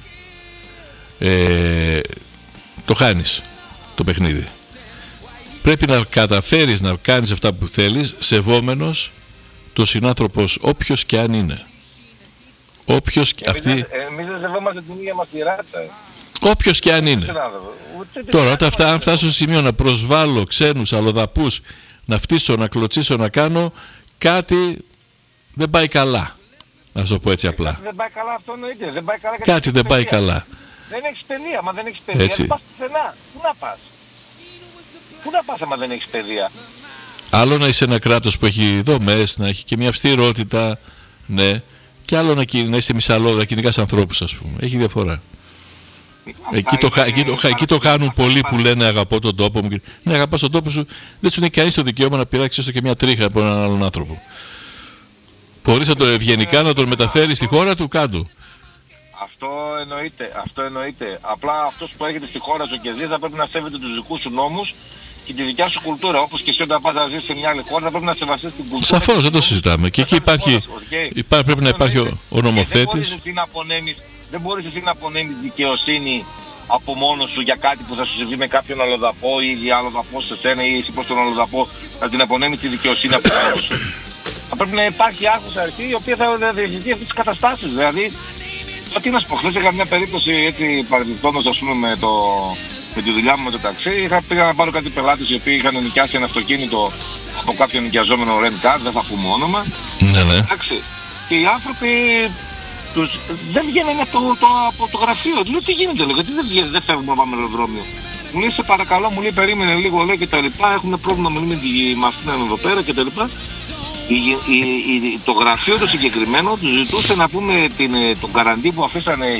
ε, το χάνεις το παιχνίδι. Πρέπει να καταφέρεις να κάνεις αυτά που θέλεις, σεβόμενος το συνάνθρωπος όποιος και αν είναι. Όποιος και αυτή... Εμείς δεν σεβόμαστε την ίδια μας τη ράτσα. Όποιος και αν είναι. Τώρα όταν φτά, αν φτάσω στο σημείο να προσβάλλω ξένους αλλοδαπούς, να φτύσω, να κλωτσίσω, να κάνω, κάτι δεν πάει καλά. Να το πω έτσι απλά. Κάτι δεν πάει καλά, αυτό εννοείται. Δεν πάει καλά. Κάτι δεν πάει καλά. Δεν έχεις παιδεία, μα δεν έχεις παιδεία. Δεν πας πουθενά. Πού να πας. Πού να πας άμα δεν έχεις παιδεία. Άλλο να είσαι ένα κράτος που έχει δομές, να έχει και μια αυστηρότητα, ναι. Και άλλο να, να είσαι μισαλό, να κυνηγάς ανθρώπους, ας πούμε. Έχει διαφορά. Εκεί το, είναι, εκεί, το, εκεί το κάνουν πολλοί που λένε αγαπώ τον τόπο μου. Ναι, αγαπάς τον τόπο σου, δεν σου είναι κανείς το δικαίωμα να πειράξεις έστω και μια τρίχα από έναν άλλον άνθρωπο. Μπορείς να το ευγενικά να τον μεταφέρεις στη χώρα του, κάτω. Αυτό εννοείται, αυτό εννοείται. Απλά αυτός που έρχεται στη χώρα σου και ζει θα πρέπει να σέβεται τους δικούς σου νόμους και τη δικιά σου κουλτούρα. Όπως και εσύ όταν πας να ζεις σε μια άλλη χώρα θα πρέπει να σεβαστείς την κουλτούρα. Σαφώς, δεν το συζητάμε. Και εκεί υπάρχει, υπάρχει, πρέπει να υπάρχει ο, ο νομοθέτης. Δεν μπορείς εσύ να απονέμεις δικαιοσύνη από μόνος σου για κάτι που θα σου συμβεί με κάποιον αλλοδαπό ή αλλοδαπό σε σένα ή εσύ προς τον αλλοδαπό, να την απονέμεις τη δικαιοσύνη από μόνος σου. Θα πρέπει να υπάρχει άρχουσα αρχή η οποία θα διαχειριστεί αυτές τις καταστάσεις. Δηλαδή, τι να σου πω, χθες είχα μια περίπτωση έτσι παρεμπιπτόντως, ας πούμε, με, το, με τη δουλειά μου με το ταξί. Είχα, πήγα να πάρω κάτι πελάτες οι οποίοι είχαν νοικιάσει ένα αυτοκίνητο από κάποιον νοικιαζόμενο rent car, δεν θα πούμε όνομα. Ναι, ναι. Εντάξει. Και οι άνθρωποι τους, δεν βγαίνουν το, το, από το γραφείο. Λέω τι γίνεται, λέω, γιατί δεν βγαίνουν, δεν φεύγουμε να πάμε αεροδρόμιο. Μου λέει σε παρακαλώ, μου λέει περίμενε λίγο, λέει και τα λοιπά. Έχουμε πρόβλημα με αυτήν εδώ πέρα και τα λοιπά. Η, η, η, το γραφείο το συγκεκριμένο του ζητούσε να πούμε την, τον καραντί που αφήσανε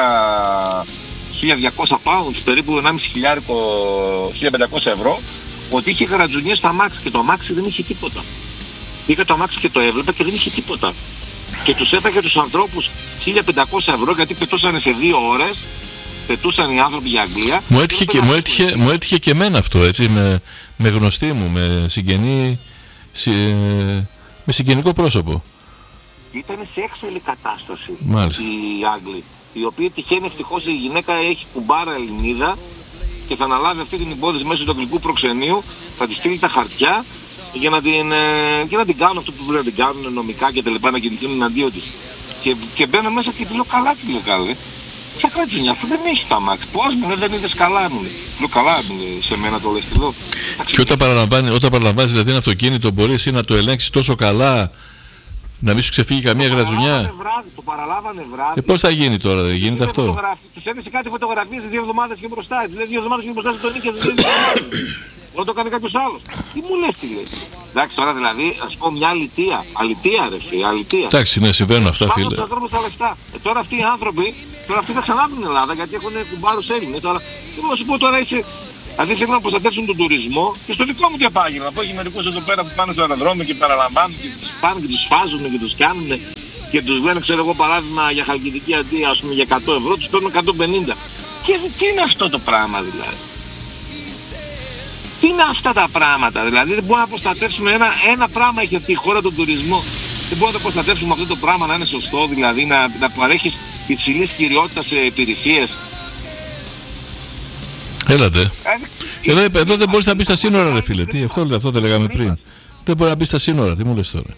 χίλια διακόσια pounds, περίπου ενάμιση χιλιάρικο, χίλια πεντακόσια ευρώ, ότι είχε γρατζουνιές στο αμάξι και το αμάξι δεν είχε τίποτα. Είχα το αμάξι και το έβλεπα και δεν είχε τίποτα. Και τους έφαγε τους ανθρώπους χίλια πεντακόσια ευρώ γιατί πετούσαν σε δύο ώρες, πετούσαν οι άνθρωποι για Αγγλία. Μου έτυχε και, μου έτυχε, μου έτυχε και εμένα αυτό, έτσι, με, με γνωστή μου, με συγγενή, συ, με συγγενικό πρόσωπο. Ήταν σε έξαλλη κατάσταση. Μάλιστα. Οι Άγγλοι, οι οποίοι τυχαίνει ευτυχώς η γυναίκα έχει κουμπάρα Ελληνίδα και θα αναλάβει αυτή την υπόθεση μέσω του αγγλικού προξενείου, θα της στείλει τα χαρτιά για να την, για να την κάνουν αυτό που πρέπει να την κάνουν νομικά και τα λοιπά, να κινηθούν εναντίον της. Και, και μπαίνω μέσα και τη λέω καλά, τη λέω καλά. Ποια κρατζουνιά, αυτό δεν έχει τα μάξι. Πώς μου λέει, δεν είδες καλά μου λέει. Λέω καλά μου λέει, σε μένα το λες τη λέω. Και όταν παραλαμβάνει, όταν παραλαμβάνεις δηλαδή ένα αυτοκίνητο, μπορείς εσύ να το ελέγξεις τόσο καλά, Να μην σου ξεφύγει καμία γρατζουνιά. Βράδυ, το παραλάβανε βράδυ. Ε, πώς θα γίνει τώρα, δεν γίνεται αυτό. Τους έδειξε κάτι φωτογραφίες δύο εβδομάδες και μπροστά. Της λέει δύο εβδομάδες και μπροστά στον νίκη, δεν είναι. Όταν το κάνει κάποιος άλλος. Τι μου λες, τι λέει. Εντάξει, τώρα δηλαδή, ας πω μια αλητεία. Αλητεία ρε φίλε, αλητεία. Εντάξει, ναι, συμβαίνουν αυτά, φίλε. Πάνω στον στα λεφτά. Ε, τώρα αυτοί οι άνθρωποι, τώρα αυτοί θα ξανά την Ελλάδα γιατί έχουν κουμπάρους Έλληνες. Τώρα, θέλω να σου πω τώρα είσαι. Αυτοί θέλουν να προστατεύσουν τον τουρισμό και στο δικό μου διαπάγγελμα. Από έχει μερικούς εδώ πέρα που πάνε στο αεροδρόμιο και παραλαμβάνουν και τους πάνε και τους φάζουν και τους κάνουν και τους λένε, ξέρω εγώ, παράδειγμα για χαλκιδική αντί, ας πούμε, για εκατό ευρώ, τους παίρνουν εκατόν πενήντα. Και τι είναι αυτό το πράγμα δηλαδή. Τι είναι αυτά τα πράγματα, δηλαδή δεν μπορούμε να προστατεύσουμε ένα, ένα πράγμα έχει αυτή η χώρα, τον τουρισμό. Δεν μπορούμε να προστατεύσουμε αυτό το πράγμα να είναι σωστό, δηλαδή να, να παρέχεις υψηλής κυριότητας σε υπηρεσίες. Έλατε. Εδώ, εδώ δεν μπορείς να μπει στα σύνορα ρε φίλε. Τι, αυτό, αυτό δεν λέγαμε πριν. Δεν μπορεί να μπει στα σύνορα. Τι μου λες τώρα.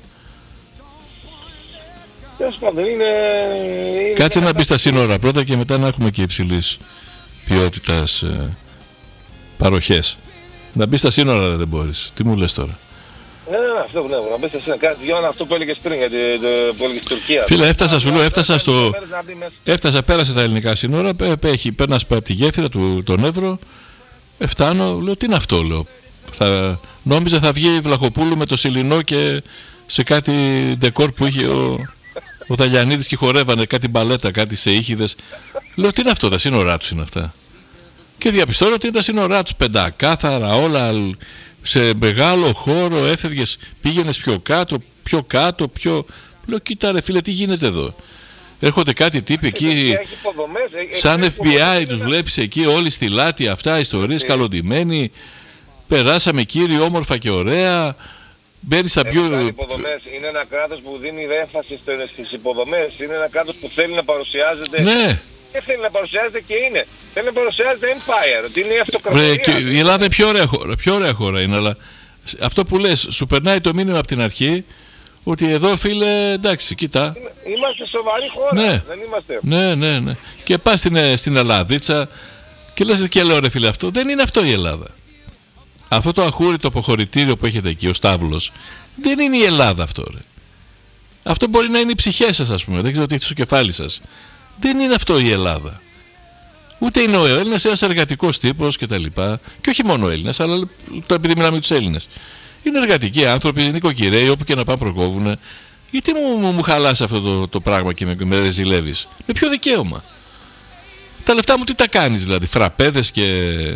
Κάτσε να μπει στα σύνορα πρώτα και μετά να έχουμε και υψηλής ποιότητας ε, παροχές. Να μπει στα σύνορα δεν μπορείς. Τι μου λες τώρα. Ναι, ναι, αυτό βλέπω. Να μπει στα σύνορα. Κάτι δυο αυτό που έλεγες πριν για την Τουρκία. Φίλε, έφτασα, σου λέω, έφτασα στο... Έφτασα, πέρασε τα ελληνικά σύνορα, πέρνας από τη γέφυρα του τον Εύρο. Φτάνω, λέω, τι είναι αυτό, λέω. Θα, νόμιζα θα βγει η Βλαχοπούλου με το Σιλινό και σε κάτι ντεκόρ που είχε ο, ο Δαλιανίδης και χορεύανε κάτι μπαλέτα, κάτι σε ήχηδες. Λέω, τι είναι αυτό, τα σύνορά τους είναι αυτά. Και διαπιστώνω ότι είναι τα σύνορά τους πεντακάθαρα, όλα σε μεγάλο χώρο, έφευγες, πήγαινες πιο κάτω, πιο κάτω, πιο... Λέω, κοίτα ρε φίλε, τι γίνεται εδώ. Έρχονται κάτι τύποι εκεί, σαν εφ μπι άι τους βλέπεις εκεί, όλοι στη λάτι αυτά, ιστορίες καλοντημένοι. Περάσαμε κύριοι όμορφα και ωραία. Μπαίνεις στα πιο... υποδομές. Είναι ένα κράτος που δίνει έμφαση στις υποδομές. Είναι ένα κράτος που θέλει να παρουσιάζεται... Ναι. Και θέλει να παρουσιάζεται και είναι. Θέλει να παρουσιάζεται empire, ότι είναι η αυτοκρατορία. Η Ελλάδα είναι πιο ωραία χώρα, πιο ωραία χώρα είναι, αλλά αυτό που λες, σου περνάει το μήνυμα από την αρχή, ότι εδώ φίλε, εντάξει, κοίτα. Είμαστε σοβαρή χώρα, ναι. Δεν είμαστε. Ναι, ναι, ναι. Και πας στην, στην Ελλάδίτσα και λες και λέω ρε φίλε αυτό, δεν είναι αυτό η Ελλάδα. Αυτό το αχούριτο αποχωρητήριο που έχετε εκεί, ο Σταύλος, δεν είναι η Ελλάδα αυτό ρε. Αυτό μπορεί να είναι οι ψυχές σας ας πούμε, δεν ξέρω τι έχει στο κεφάλι σας. Δεν είναι αυτό η Ελλάδα. Ούτε είναι ο Έλληνας ένας εργατικός τύπος κτλ. Και, και όχι μόνο ο Έλληνας, αλλά το επειδή μιλάμε τους Έλληνες. Είναι εργατικοί άνθρωποι, νοικοκυρέοι, όπου και να πάνε προκόβουν. Γιατί μου, μου, μου χαλάς αυτό το, το πράγμα και με, με ρεζιλεύεις. Με ποιο δικαίωμα. Τα λεφτά μου τι τα κάνεις δηλαδή, φραπέδες και,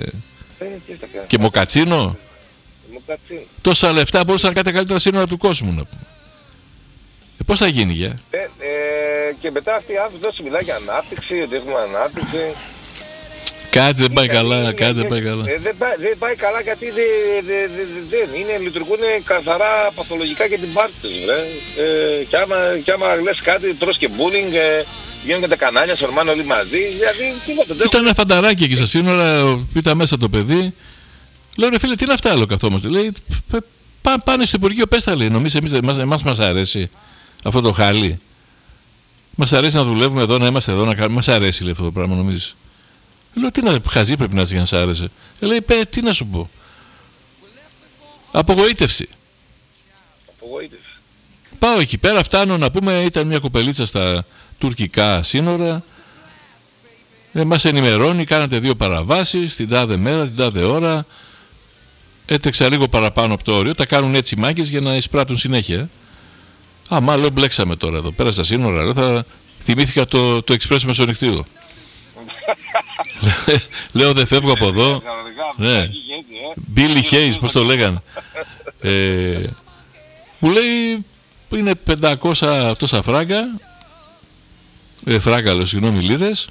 και μοκατσίνο. Τόσα λεφτά μπορούσαν να κάνετε καλύτερα σύνορα του κόσμου να πούμε. Ε, πώς θα γίνει για. Ε, ε, και μετά αυτοί οι άνθρωποι δεν σου μιλάει για ανάπτυξη, ότι έχουμε ανάπτυξη. Κάτι δεν πάει καλά, κάτι δεν πάει καλά. Ε, δεν, πάει, δεν πάει καλά γιατί δεν δε, δε, δε, δε, είναι, λειτουργούν καθαρά παθολογικά και την πάρτι τους, βρε. Ε, και, άμα, και άμα λες κάτι, τρως και bullying, ε, γίνονται τα κανάλια, σορμάνε όλοι μαζί, δηλαδή τίποτα. Ήταν ένα φανταράκι εκεί στα σύνορα, πήτα μέσα το παιδί. Λέω ρε φίλε, τι είναι αυτά, λέω καθόμαστε. Λέει, πά, πάνε στο Υπουργείο, πες τα λέει, νομίζεις εμείς, εμάς, εμάς μας αρέσει αυτό το χάλι. Μας αρέσει να δουλεύουμε εδώ, να είμαστε εδώ, να κάνουμε. Μας αρέσει λέει αυτό το πράγμα, νομίζεις. Λέω τι να χαζί πρέπει να είσαι για να σ' άρεσε. Ε, λέει πέ, τι να σου πω. Απογοήτευση. Απογοήτευση. Πάω εκεί πέρα, φτάνω να πούμε, ήταν μια κοπελίτσα στα τουρκικά σύνορα. Ε, μας ενημερώνει, κάνατε δύο παραβάσεις, την τάδε μέρα, την τάδε ώρα. Έτρεξα λίγο παραπάνω από το όριο, τα κάνουν έτσι μάγκες για να εισπράττουν συνέχεια. Α, μάλλον μπλέξαμε τώρα εδώ, πέρα στα σύνορα, ρε, θα... θυμήθηκα το, το εξπρέσο μεσονυχτίου. Λέω δεν φεύγω από εδώ. Ναι. Billy Hayes, πώς το λέγανε. ε, μου λέει είναι πεντακόσια τόσα φράγκα. Ε, φράγκα λέω, συγγνώμη, λίρες.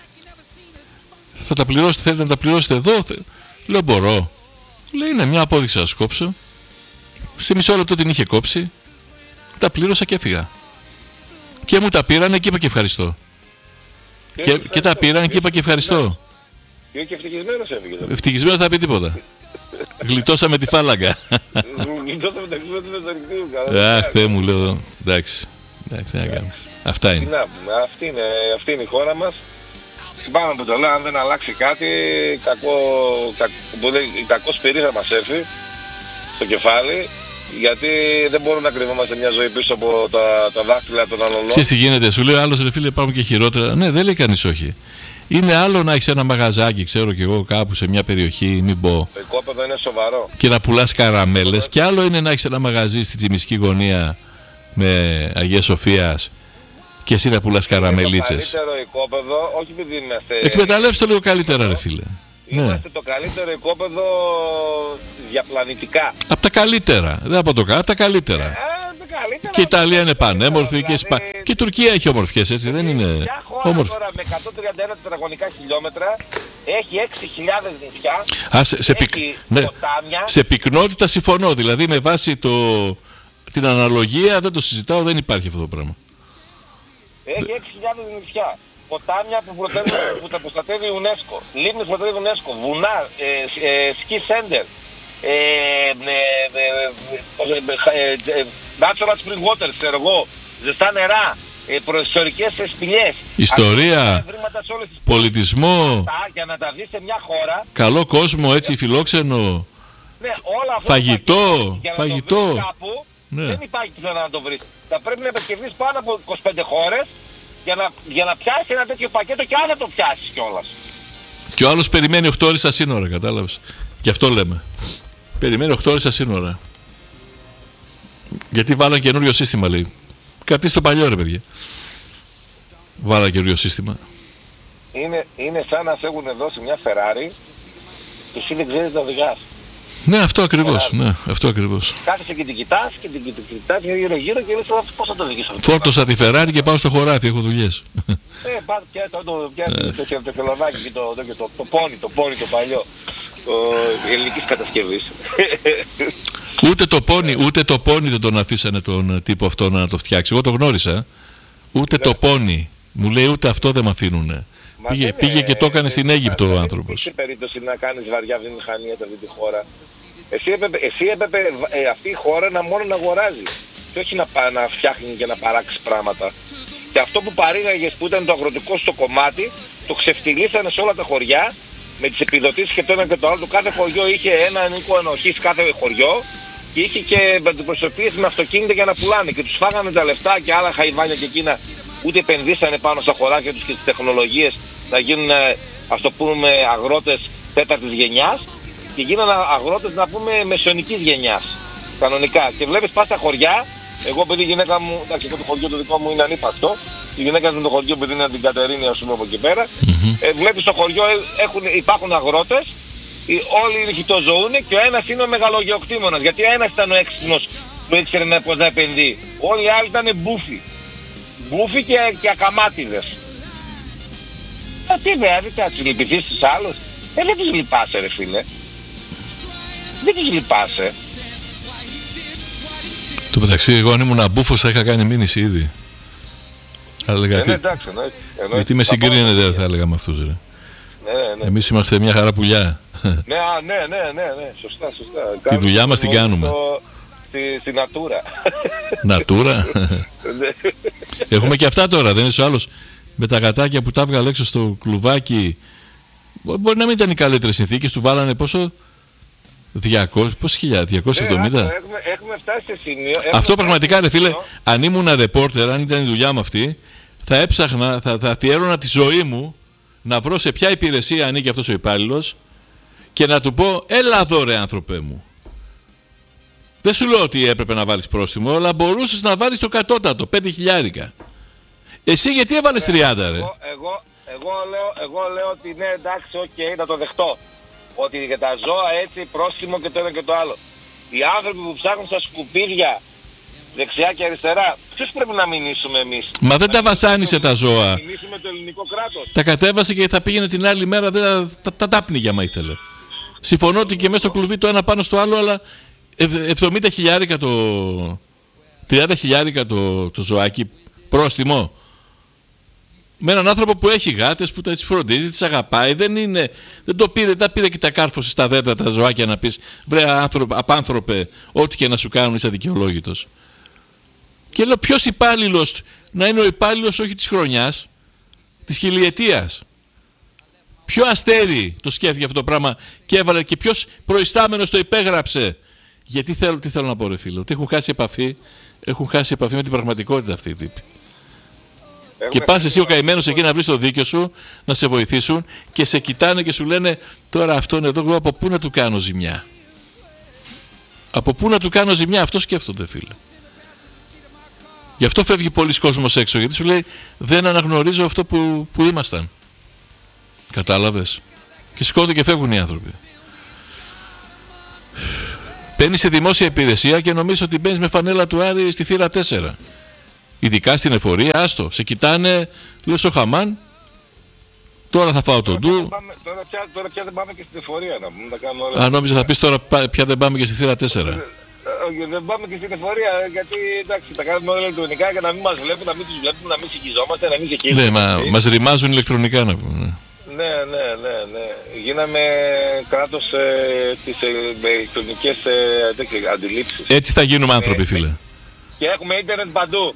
Θα τα πληρώσετε, θέλετε να τα πληρώσετε εδώ. Λέω μπορώ. Λέει είναι μια απόδειξη να σας κόψω. Σε μισό λεπτό την είχε κόψει. Τα πλήρωσα και έφυγα. Και μου τα πήρανε και είπα και ευχαριστώ. Και, και, και τα πήραν και είπα και ευχαριστώ. Και ευτυχισμένος έφυγες. Ευτυχισμένος θα πει τίποτα. Γλιτώσαμε τη φάλαγγα. Γλιτώσαμε τα ξύλα. Αχ, Θεέ μου, λέω. Εντάξει. Εντάξει, να κάνουμε. Αυτά είναι. Αυτή είναι, αυτή είναι η χώρα μας. Πάνω από το λέω, αν δεν αλλάξει κάτι, κακό, κακό, κακό σπυρί θα μας έρθει στο κεφάλι. Γιατί δεν μπορούμε να κρυβόμαστε μια ζωή πίσω από τα, τα δάχτυλα των αλλολών. Ξέρεις τι γίνεται, σου λέει άλλος, ρε φίλε, υπάρχουν και χειρότερα. Ναι, δεν λέει κανείς όχι. Είναι άλλο να έχεις ένα μαγαζάκι, ξέρω κι εγώ, κάπου σε μια περιοχή, μην πω. Το οικόπεδο είναι σοβαρό. Και να πουλάς καραμέλες. Και άλλο είναι να έχεις ένα μαγαζί στη Τσιμισκή γωνία με Αγία Σοφίας και εσύ να πουλάς καραμελίτσες. Το καλύτερο οικόπεδο, όχι επειδή είμαστε. Εκμεταλλεύστε το λίγο καλύτερα, ρε φίλε. Είμαστε Ναι. το καλύτερο οικόπεδο διαπλανητικά. Από τα καλύτερα. Δεν από το καλύτερο, από τα καλύτερα. Ε, τα καλύτερα. Και η Ιταλία είναι πανέμορφη δηλαδή, και, Ισπα... και η Τουρκία έχει ομορφιές, έτσι δεν είναι μια χώρα όμορφη. τώρα με εκατόν τριάντα ένα τετραγωνικά χιλιόμετρα έχει έξι χιλιάδες νησιά. Α, σε, σε, πυκ... έχει ναι. ποτάμια. Σε πυκνότητα συμφωνώ. Δηλαδή με βάση το... την αναλογία δεν το συζητάω, δεν υπάρχει αυτό το πράγμα. Έχει έξι χιλιάδες νησιά. Ποτάμια που, που τα προστατεύει η UNESCO. Λίμνες που προστατεύει η UNESCO. Βουνά, ε, ε, ski center. Ε, ε, ε, ε, natural spring water, ξέρω εγώ. Ζεστά νερά. Ε, προϊστορικές σπηλιές. Ιστορία, πολιτισμό, για να τα δεις σε μια χώρα. καλό κόσμο, έτσι φιλόξενο. Ναι, όλα αυτά φαγητό, για να φαγητό. το βρεις κάπου, ναι. Δεν υπάρχει πιθανό να το βρεις. Θα πρέπει να επισκεφθείς πάνω από είκοσι πέντε χώρες για να, για να πιάσεις ένα τέτοιο πακέτο και αν δεν το πιάσεις κιόλας. Και ο άλλος περιμένει οκτώ ώρες στα σύνορα, κατάλαβες. Γι' αυτό λέμε. Περιμένει οκτώ ώρες στα σύνορα. Γιατί βάλαν καινούριο σύστημα, λέει. Κρατήστε το παλιό, ρε παιδιά. Βάλαν καινούριο σύστημα. Είναι, είναι σαν να σε έχουν δώσει μια Ferrari και εσύ δεν ξέρεις να οδηγάς. Ναι, αυτό ακριβώς. Ναι, αυτό ακριβώς. Κάθεσαι και την κοιτάς και την κοιτάς γύρω γύρω και λες πώς θα το οδηγήσω. Φόρτωσα τη Ferrari και πάω στο χωράφι, έχω δουλειές. Ε, πάω πια το, το, το, το θελοδάκι και το, το, το, το πόνι, το πόνι το παλιό. Το ελληνικής κατασκευής. Ούτε το πόνι, ούτε το πόνι δεν τον αφήσανε τον τύπο αυτό να το φτιάξει. Εγώ το γνώρισα. Ούτε Ναι. το πόνι. Μου λέει ούτε αυτό δεν με αφήνουνε. Πήγε, είναι, πήγε και το έκανε στην Αίγυπτο ο άνθρωπος. Δεν είναι περίπτωση να κάνεις βαριά βιομηχανία σε αυτή τη χώρα. Εσύ έπρεπε, εσύ έπρεπε ε, αυτή η χώρα να μόνο να αγοράζει και όχι να, να φτιάχνει και να παράξει πράγματα. Και αυτό που παρήγαγες που ήταν το αγροτικό στο κομμάτι, το ξεφτυλίσανε σε όλα τα χωριά με τις επιδοτήσεις και το ένα και το άλλο. Το κάθε χωριό είχε ένα οίκο ενοχής κάθε χωριό και είχε και αντιπροσωπείες με αυτοκίνητα για να πουλάνε και τους φάγανε τα λεφτά και άλλα χαϊβάνια και εκείνα. Ούτε επενδύσανε πάνω στα χωράκια τους και τις τεχνολογίες να γίνουν, ας το πούμε, αγρότες τέταρτης γενιάς και γίνανε αγρότες, να πούμε, μεσαιωνικής γενιάς. Κανονικά. Και βλέπεις πας στα χωριά, εγώ επειδή η γυναίκα μου, εντάξει, το χωριό το δικό μου είναι ανύπαρκτο, η γυναίκα μου το χωριό επειδή είναι την Κατερίνη, ας πούμε, από εκεί πέρα, mm-hmm. ε, βλέπεις στο χωριό έχουν, υπάρχουν αγρότες, οι, όλοι νυχητοζωούν και ο ένας είναι ο μεγαλογεωκτήμονας, γιατί ο ένας ήταν ο έξυπνος που ήξερε να, πώς να επενδύει. Όλοι οι άλλοι ήταν μπούφοι. Μπούφοι και, και ακαμάτιδες. Ε, τι βέβαια, θα τους λυπηθείς τους άλλους. Ε, δεν τους λυπάσαι, ρε φίλε. Δεν τους λυπάσαι. Το μεταξύ, εγώ αν ήμουν μπούφος θα είχα κάνει μήνυση ήδη. Θα έλεγα, Ε, τι... ναι, εντάξει, ναι, εννοείται. γιατί με συγκρίνεται, θα έλεγα με αυτούς, ρε. Ναι, ναι. Εμείς είμαστε μια χαρά πουλιά. Ναι, α, ναι, ναι, ναι, ναι, σωστά, σωστά. Τη Κάνουμε δουλειά μας την στο- κάνουμε. στο- Στη, στη Natura. Νατούρα. Ναι. Έχουμε και αυτά τώρα, δεν είναι ο άλλος με τα γατάκια που τα έβγαλε έξω στο κλουβάκι. Μπο- Μπορεί να μην ήταν οι καλύτερες συνθήκες, του βάλανε πόσο. διακόσιες, πόσες χιλιάδες, διακόσιες εβδομήντα. Ναι, έχουμε, έχουμε φτάσει σε σημείο... έχουμε Αυτό φτάσει πραγματικά, σε ρε φίλε, σημείο- αν ήμουν ρεπόρτερ, αν ήταν η δουλειά μου αυτή, θα έψαχνα, θα, θα αφιέρωνα τη ζωή μου να βρω σε ποια υπηρεσία ανήκει αυτός ο υπάλληλος και να του πω, έλα εδώ ρε άνθρωπέ μου. Δεν σου λέω ότι έπρεπε να βάλεις πρόστιμο, αλλά μπορούσες να βάλεις το κατώτατο, πέντε χιλιάρικα. Εσύ γιατί έβαλες τριάντα, ρε. Εγώ, εγώ, εγώ, λέω, εγώ λέω ότι ναι, εντάξει, οκ, okay, να το δεχτώ. Ότι για τα ζώα έτσι πρόστιμο και το ένα και το άλλο. Οι άνθρωποι που ψάχνουν στα σκουπίδια δεξιά και αριστερά, ποιος πρέπει να μηνύσουμε εμείς? Μα δεν τα βασάνισε τα ζώα. Να μηνύσουμε το ελληνικό κράτος. Τα κατέβασε και θα πήγαινε την άλλη μέρα, δεν τα, τα, τα τάπνιγε άμα ήθελε. Συμφωνώ ότι και μέσα στο κλουβί το ένα πάνω στο άλλο, αλλά εβδομήντα χιλιάρικα το... τριάντα χιλιάρικα το, το ζωάκι πρόστιμο. Με έναν άνθρωπο που έχει γάτες, που τα τις φροντίζει, τις αγαπάει, δεν είναι... Δεν το πήρε, τα πήρε και τα κάρφωσε στα δέντρα τα ζωάκια να πεις βρε άνθρωπε, απάνθρωπε, ό,τι και να σου κάνουν είσαι αδικαιολόγητος. Και λέω ποιος υπάλληλος να είναι ο υπάλληλος όχι της χρονιάς, της χιλιετίας. Ποιο αστέρι το σκέφτηκε αυτό το πράγμα και έβαλε και ποιος προϊστάμενος το υπέγραψε Γιατί θέλω, τι θέλω να πω, ρε φίλε, ότι έχουν χάσει επαφή, έχουν χάσει επαφή με την πραγματικότητα αυτοί οι τύποι. Και πας εσύ ο καημένος εκεί να βρεις το δίκιο σου, να σε βοηθήσουν και σε κοιτάνε και σου λένε τώρα αυτόν εδώ από πού να του κάνω ζημιά. Από πού να του κάνω ζημιά, αυτό σκέφτονται, φίλε. Γι' αυτό φεύγει πολλοί κόσμος έξω, γιατί σου λέει δεν αναγνωρίζω αυτό που, που ήμασταν. Κατάλαβες. Και σηκώνονται και φεύγουν οι άνθρωποι. Μπαίνεις σε δημόσια υπηρεσία και νομίζεις ότι μπαίνεις με φανέλα του Άρη στη θύρα τέσσερα. Ειδικά στην εφορία, άστο. Σε κοιτάνε, λες ο χαμάν. Τώρα θα φάω τον ντου. Τώρα πια, τώρα πια δεν πάμε και στην εφορία να πούμε. Τα κάνουμε όλα. Αν νόμιζα θα πεις τώρα πια δεν πάμε και στη θύρα τέσσερα. Όχι, δεν πάμε και στην εφορία, γιατί εντάξει, τα κάνουμε όλα ηλεκτρονικά για να μην μας βλέπουν, να μην τους βλέπουν, να μην συγχυζόμαστε, να μην συγχυζόμαστε. Ναι, μα μας ρημάζουν ηλεκτρονικά να πούμε. Ναι, ναι, ναι, ναι. Γίναμε κράτος ε, τις ε, με ηλεκτρονικές ε, αντιλήψεις. Έτσι θα γίνουμε άνθρωποι, φίλε. Και έχουμε ίντερνετ παντού.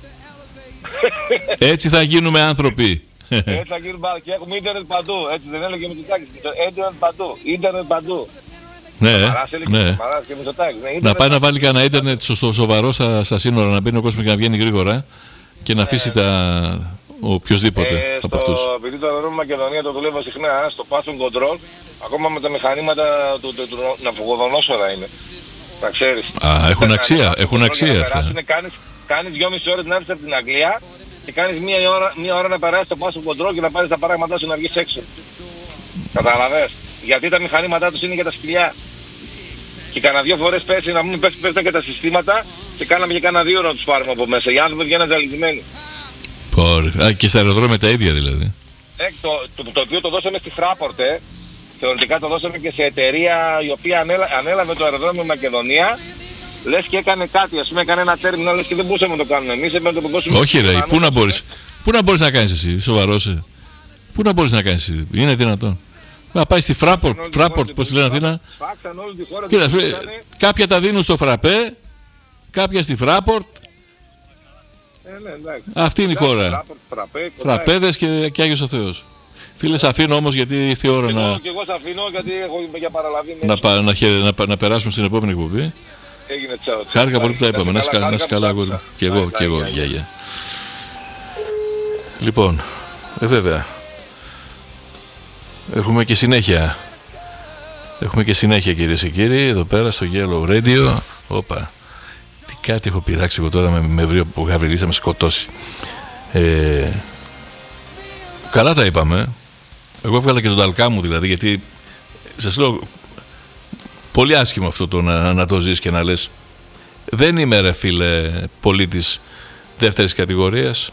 Έτσι θα γίνουμε άνθρωποι. Έτσι θα γίνουμε και έχουμε ίντερνετ παντού. Έτσι δεν έλεγε με το τάκι. Ίντερνετ παντού. Ίντερνετ παντού. Ναι, ναι. Ναι, να πάει να βάλει κανένα ίντερνετ στο σοβαρό στα, στα σύνορα, να μπαίνει ο κόσμος και να βγαίνει γρήγορα και να αφήσει τα... ο οποιοσδήποτε ε, από αυτούς. Επειδή το αεροδρόμιο Μακεδονία το δουλεύω συχνά, στο passing control, ακόμα με τα μηχανήματα του, του, του, του ναυπηγοδονόσορα είναι. Να ξέρεις. Α, έχουν αξία, έχουν αξία αυτά. Κάνεις, κάνεις δυόμιση ώρες να έρθεις από την Αγγλία και κάνεις μία ώρα, μία ώρα να περάσεις το passing control και να πάρεις τα πράγματά σου να βγεις έξω. Καταλαβες. Γιατί τα μηχανήματά τους είναι για τα σκυλιά. Και κανένα δύο φορές πέσει να μην πέσουν και τα συστήματα και κάναμε και κανένα δύο ώρα να τους πάρουμε από μέσα. Οι άνθρωποι βγαίνουν ζαλισμένοι. Α, και στα αεροδρόμια τα ίδια δηλαδή. Ε, το, το, το οποίο το δώσαμε στη Fraport, ε. Θεωρητικά το δώσαμε και σε εταιρεία η οποία ανέλα, ανέλαβε το αεροδρόμιο Μακεδονία. Λες και έκανε κάτι, ας πούμε έκανε ένα τέρμινο, λες και δεν μπορούσαμε να το κάνουμε εμείς. Έπρεπε να το δώσουμε. Όχι ρε, πού να μπορείς, πού να μπορείς να κάνεις εσύ, σοβαρός. Πού να μπορείς να κάνεις εσύ, είναι δυνατόν. Να πάει στη Fraport, Fraport πώς λένε Αθήνα. Κοίτα, κάποια τα δίνουν στο φραπέ, κάποια στη Fraport. Ε, ναι, εντάξει. Αυτή είναι η χώρα. Φραπέδες και, και Άγιος ο Θεός. Φίλε, σε αφήνω όμως γιατί ήρθε η ώρα να... Και εγώ σε αφήνω γιατί έχω για παραλαβή. Να, πα, να, να, να, να περάσουμε στην επόμενη εκπομπή. Έγινε τσάω. Χάρηκα πολύ που τα είπαμε. Να είσαι καλά, αγόρι. Και εγώ, και εγώ. Γεια, γεια. Λοιπόν, ε, βέβαια. Έχουμε και συνέχεια. Έχουμε και συνέχεια, κυρίες και κύριοι, εδώ πέρα στο Yellow Radio. Όπα. Τι κάτι έχω πειράξει εγώ τώρα, με, με βρει ο Γαβριλής, θα με σκοτώσει. Ε, καλά τα είπαμε. Εγώ έβγαλα και τον ταλκά μου δηλαδή, γιατί σας λέω πολύ άσχημο αυτό το να, να το ζεις και να λες δεν είμαι ρε φίλε πολίτης δεύτερης κατηγορίας.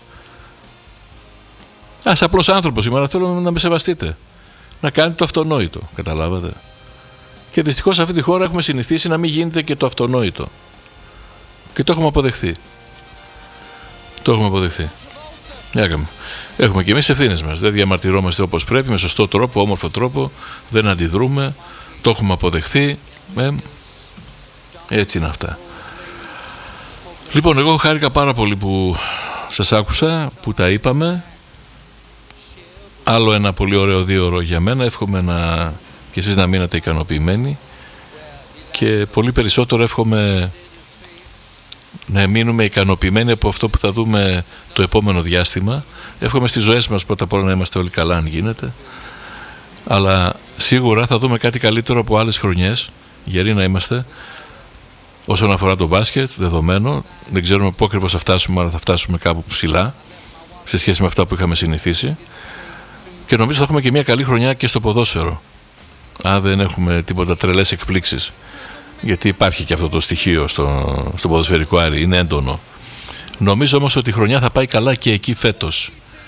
Ας απλός άνθρωπος είμαι, αλλά θέλω να με σεβαστείτε. Να κάνετε το αυτονόητο, καταλάβατε. Και δυστυχώς σε αυτή τη χώρα έχουμε συνηθίσει να μην γίνεται και το αυτονόητο. Και το έχουμε αποδεχθεί. Το έχουμε αποδεχθεί. Έχουμε. Έχουμε και εμείς ευθύνες μας. Δεν διαμαρτυρόμαστε όπως πρέπει, με σωστό τρόπο, όμορφο τρόπο. Δεν αντιδρούμε. Το έχουμε αποδεχθεί. Ε, έτσι είναι αυτά. Λοιπόν, εγώ χάρηκα πάρα πολύ που σας άκουσα, που τα είπαμε. Άλλο ένα πολύ ωραίο δύο ώρο για μένα. Εύχομαι να και εσείς να μείνετε ικανοποιημένοι. Και πολύ περισσότερο εύχομαι να μείνουμε ικανοποιημένοι από αυτό που θα δούμε το επόμενο διάστημα. Εύχομαι στις ζωές μας πρώτα απ' όλα να είμαστε όλοι καλά αν γίνεται, αλλά σίγουρα θα δούμε κάτι καλύτερο από άλλες χρονιές, γεροί να είμαστε, όσον αφορά το μπάσκετ, δεδομένο. Δεν ξέρουμε πού ακριβώς θα φτάσουμε, αλλά θα φτάσουμε κάπου ψηλά σε σχέση με αυτά που είχαμε συνηθίσει, και νομίζω θα έχουμε και μια καλή χρονιά και στο ποδόσφαιρο, αν δεν έχουμε τίποτα τρελές εκπλήξεις, γιατί υπάρχει και αυτό το στοιχείο στο, στο ποδοσφαιρικό Άρη, είναι έντονο. Νομίζω όμως ότι η χρονιά θα πάει καλά και εκεί φέτος.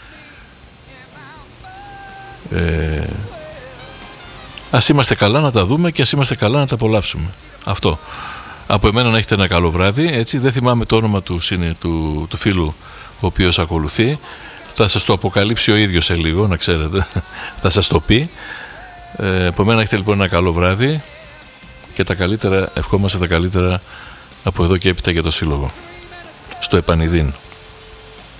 Ε, ας είμαστε καλά να τα δούμε και ας είμαστε καλά να τα απολαύσουμε. Αυτό. Από εμένα να έχετε ένα καλό βράδυ. Έτσι, δεν θυμάμαι το όνομα του, του, του φίλου ο οποίος ακολουθεί. Θα σας το αποκαλύψει ο ίδιος σε λίγο, να ξέρετε. Θα σας το πει. Ε, από εμένα έχετε λοιπόν ένα καλό βράδυ και τα καλύτερα, ευχόμαστε τα καλύτερα από εδώ και έπειτα για το σύλλογο. Στο επανειδήν.